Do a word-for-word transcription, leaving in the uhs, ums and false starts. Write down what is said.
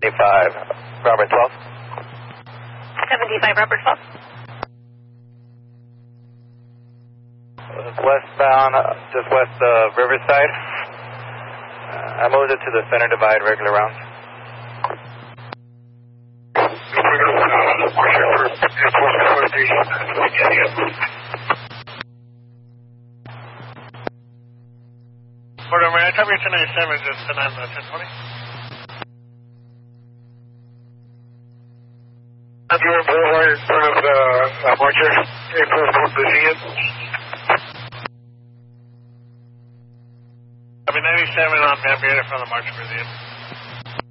seventy-five, Robert twelve. seventy-five, Robert twelve. Westbound, uh, just west of Riverside. Uh, I moved it to the center divide, regular rounds. Port Armor, I top you two ninety-seven, just to nine ten twenty. Up your boulevard in front of the uh, Marcher, April fourth, Michigan. I'll be ninety-seven on Van Buren in front of the March Museum.